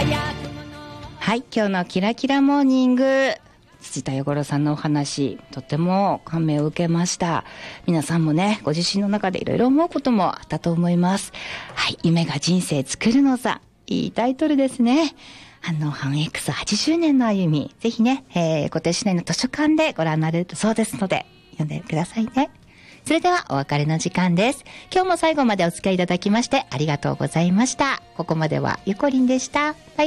はい、今日のキラキラモーニング、土田与五郎さんのお話、とても感銘を受けました。皆さんもね、ご自身の中でいろいろ思うこともあったと思います。はい、夢が人生作るのさ、いいタイトルですね。反 X80 年の歩み、ぜひね、小手市内の図書館でご覧になれるそうですので、読んでくださいね。それではお別れの時間です。今日も最後までお付き合いいただきましてありがとうございました。ここまではゆこりんでした。バイバイ。